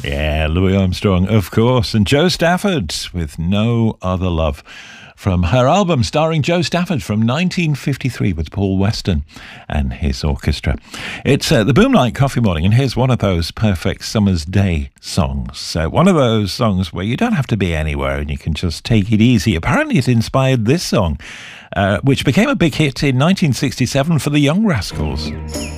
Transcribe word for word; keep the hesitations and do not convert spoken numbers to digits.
Yeah, Louis Armstrong, of course, and Jo Stafford with No Other Love from her album starring Jo Stafford from nineteen fifty-three with Paul Weston and his orchestra. It's uh, the Boom Night Coffee Morning, and here's one of those perfect summer's day songs. So one of those songs where you don't have to be anywhere and you can just take it easy. Apparently it inspired this song, uh, which became a big hit in nineteen sixty-seven for the Young Rascals.